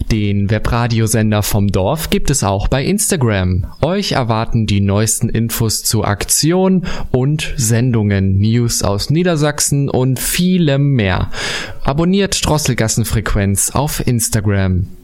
Den Webradiosender vom Dorf gibt es auch bei Instagram. Euch erwarten die neuesten Infos zu Aktionen und Sendungen, News aus Niedersachsen und vielem mehr. Abonniert Drosselgassenfrequenz auf Instagram.